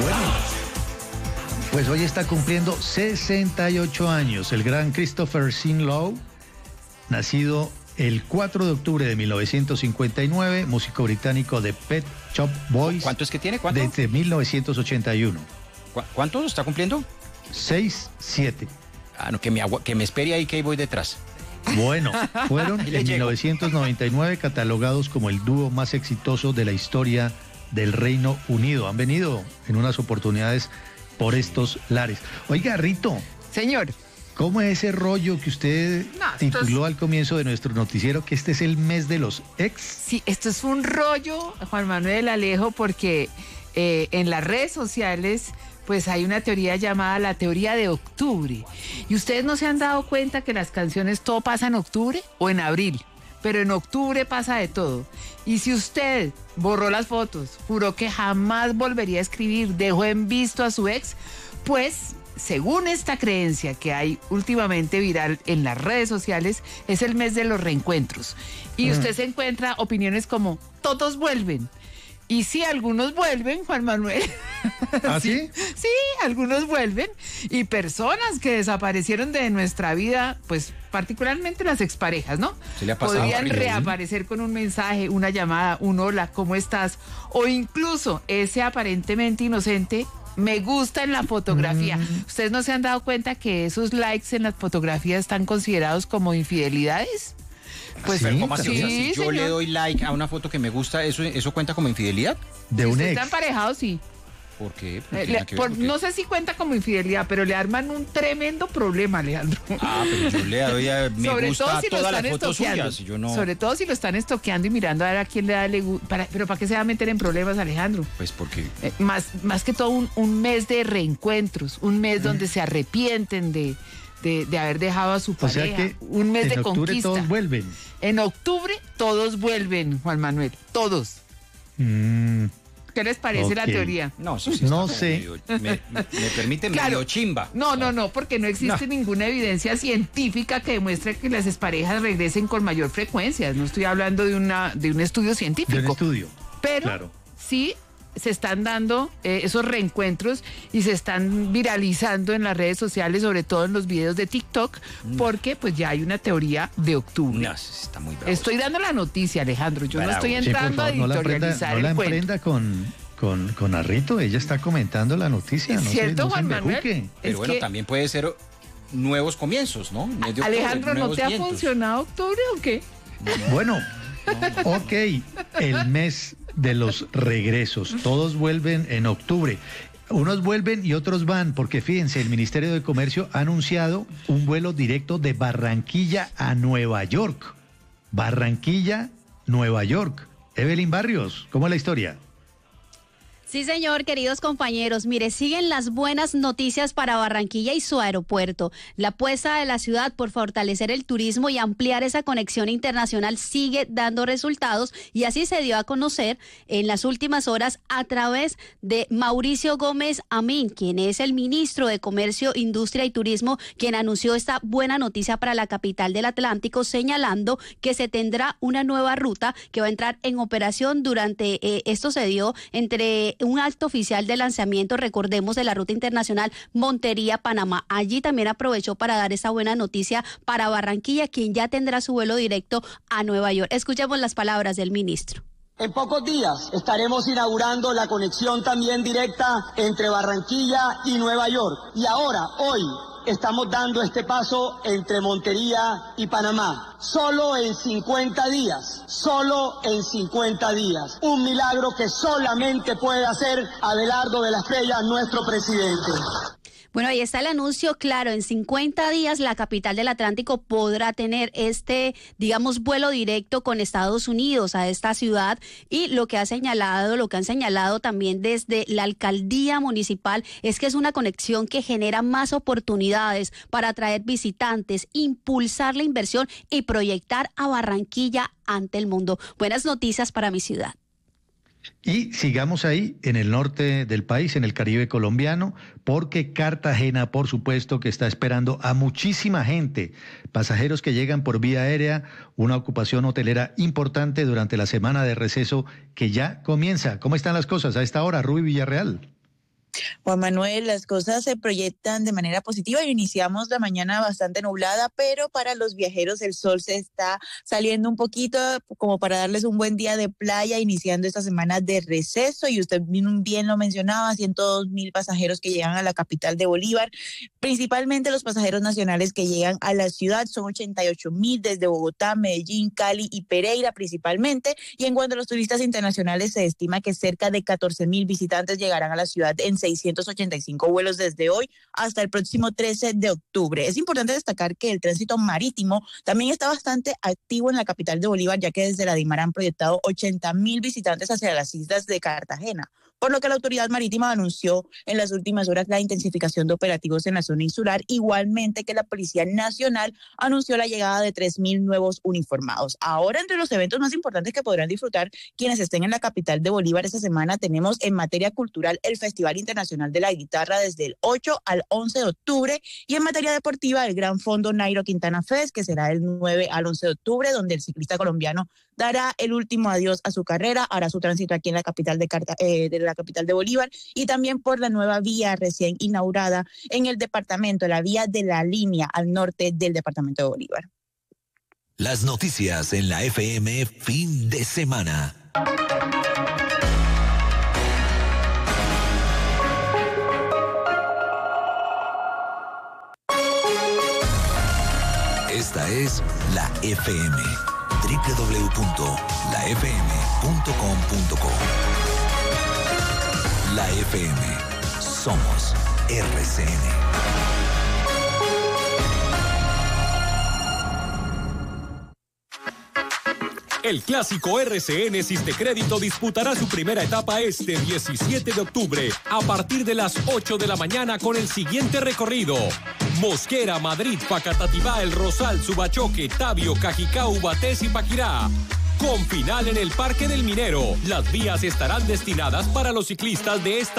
Bueno, pues hoy está cumpliendo 68 años el gran Christopher Sean Lowe, nacido el 4 de octubre de 1959, músico británico de Pet Shop Boys. ¿Cuánto es que tiene? ¿Cuánto? Desde 1981. ¿Cuánto está cumpliendo? 6-7. Ah, no, que me espere ahí que ahí voy detrás. Bueno, fueron en 1999 catalogados como el dúo más exitoso de la historia del Reino Unido. Han venido en unas oportunidades por estos lares. Oiga, Rito. Señor. ¿Cómo es ese rollo que usted tituló al comienzo de nuestro noticiero, que este es el mes de los ex? Sí, esto es un rollo, Juan Manuel Alejo, porque en las redes sociales pues hay una teoría llamada la teoría de octubre. ¿Y ustedes no se han dado cuenta que las canciones todo pasa en octubre o en abril? Pero en octubre pasa de todo. Y si usted borró las fotos, juró que jamás volvería a escribir, dejó en visto a su ex, pues según esta creencia que hay últimamente viral en las redes sociales, es el mes de los reencuentros. Y usted se encuentra opiniones como, todos vuelven. Y sí, algunos vuelven, Juan Manuel. ¿Ah, sí? Sí, algunos vuelven. Y personas que desaparecieron de nuestra vida, pues particularmente las exparejas, ¿no? ¿Se le ha pasado? Podrían reaparecer con un mensaje, una llamada, un hola, ¿cómo estás? O incluso ese aparentemente inocente, me gusta en la fotografía. ¿Ustedes no se han dado cuenta que esos likes en las fotografías están considerados como infidelidades? Pues, sí, ¿cómo así? O sea, si yo señor. le doy like a una foto que me gusta, ¿eso cuenta como infidelidad? De Si un usted ex. está emparejado, sí. ¿Por qué? ¿Por qué tiene que ver? ¿Por qué? No sé si cuenta como infidelidad, pero le arman un tremendo problema, Alejandro. Ah, pero yo le doy a me Sobre gusta todo si lo todas las están fotos estoqueando. suyas. Yo no, Sobre todo si lo están estoqueando y mirando a ver a quién le da pero ¿para qué se va a meter en problemas, Alejandro? pues porque Más que todo un mes de reencuentros, un mes donde se arrepienten de haber dejado a su O pareja, sea que un mes en de octubre conquista. todos vuelven. En octubre todos vuelven, Juan Manuel, todos. ¿Qué les parece la Ok. teoría? no, eso sí No está como sé. me permite Claro. medio chimba. No, porque no existe No. ninguna evidencia científica que demuestre que las exparejas regresen con mayor frecuencia. No estoy hablando de un estudio De científico. un estudio. Pero Claro. sí se están dando esos reencuentros y se están viralizando en las redes sociales, sobre todo en los videos de TikTok, porque pues ya hay una teoría de octubre. No, eso sí está muy bravo. Estoy dando la noticia, Alejandro. Yo no Bravo. estoy Sí, por entrando favor, a no la editorializar el cuento. emprenda con Arrito. Ella está comentando la noticia. ¿Es No cierto, se Juan Manuel? embejuque. Pero Es bueno, que- también puede ser nuevos comienzos, ¿no? Mes de octubre, Alejandro, ¿no nuevos te ha vientos. funcionado octubre o qué? Bueno, ok, el mes de los regresos. Todos vuelven en octubre. Unos vuelven y otros van, porque fíjense, el Ministerio de Comercio ha anunciado un vuelo directo de Barranquilla a Nueva York. Barranquilla, Nueva York. Evelyn Barrios, ¿cómo es la historia? Sí, señor, queridos compañeros. Mire, siguen las buenas noticias para Barranquilla y su aeropuerto. La apuesta de la ciudad por fortalecer el turismo y ampliar esa conexión internacional sigue dando resultados y así se dio a conocer en las últimas horas a través de Mauricio Gómez Amín, quien es el ministro de Comercio, Industria y Turismo, quien anunció esta buena noticia para la capital del Atlántico, señalando que se tendrá una nueva ruta que va a entrar en operación durante, esto se dio entre un acto oficial de lanzamiento, recordemos, de la ruta internacional Montería-Panamá. Allí también aprovechó para dar esa buena noticia para Barranquilla, quien ya tendrá su vuelo directo a Nueva York. Escuchemos las palabras del ministro. En pocos días estaremos inaugurando la conexión también directa entre Barranquilla y Nueva York. Y ahora, hoy, estamos dando este paso entre Montería y Panamá. Solo en 50 días, solo en 50 días. Un milagro que solamente puede hacer Abelardo de la Espriella, nuestro presidente. Bueno, ahí está el anuncio, claro, en 50 días la capital del Atlántico podrá tener este, digamos, vuelo directo con Estados Unidos a esta ciudad y lo que han señalado también desde la alcaldía municipal es que es una conexión que genera más oportunidades para atraer visitantes, impulsar la inversión y proyectar a Barranquilla ante el mundo. Buenas noticias para mi ciudad. Y sigamos ahí, en el norte del país, en el Caribe colombiano, porque Cartagena, por supuesto, que está esperando a muchísima gente, pasajeros que llegan por vía aérea, una ocupación hotelera importante durante la semana de receso que ya comienza. ¿Cómo están las cosas a esta hora, Rubí Villarreal? Juan Manuel, las cosas se proyectan de manera positiva y iniciamos la mañana bastante nublada, pero para los viajeros el sol se está saliendo un poquito como para darles un buen día de playa, iniciando esta semana de receso. Y usted bien lo mencionaba, 102,000 pasajeros que llegan a la capital de Bolívar, principalmente los pasajeros nacionales que llegan a la ciudad, son 88,000 desde Bogotá, Medellín, Cali y Pereira principalmente. Y en cuanto a los turistas internacionales, se estima que cerca de 14,000 visitantes llegarán a la ciudad en 685 vuelos desde hoy hasta el próximo 13 de octubre. Es importante destacar que el tránsito marítimo también está bastante activo en la capital de Bolívar, ya que desde la DIMAR han proyectado 80,000 visitantes hacia las islas de Cartagena, por lo que la autoridad marítima anunció en las últimas horas la intensificación de operativos en la zona insular, igualmente que la Policía Nacional anunció la llegada de 3,000 nuevos uniformados. Ahora, entre los eventos más importantes que podrán disfrutar quienes estén en la capital de Bolívar esta semana, tenemos en materia cultural el Festival Internacional de la Guitarra desde el 8 al 11 de octubre, y en materia deportiva el Gran Fondo Nairo Quintana Fest, que será del 9 al 11 de octubre, donde el ciclista colombiano dará el último adiós a su carrera, hará su tránsito aquí en la capital de la capital de Bolívar, y también por la nueva vía recién inaugurada en el departamento, la vía de la línea al norte del departamento de Bolívar. Las noticias en la FM fin de semana. Esta es la FM, www.lafm.com.co. La FM, somos RCN. El clásico RCN Sistecrédito disputará su primera etapa este 17 de octubre a partir de las 8 de la mañana con el siguiente recorrido: Mosquera, Madrid, Facatativá, El Rosal, Subachoque, Tabio, Cajicá, Ubatés y Paquirá. Con final en el Parque del Minero. Las vías estarán destinadas para los ciclistas de esta